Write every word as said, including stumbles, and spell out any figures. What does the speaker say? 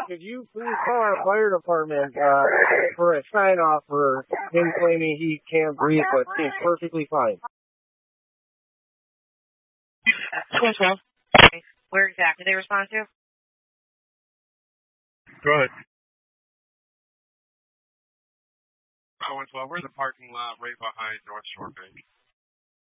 could you please call our fire department uh, for a sign off for him claiming he can't breathe, but he's perfectly fine? Where exactly they respond to? Go ahead. Oh, well, we're in the parking lot right behind North Shore Bank.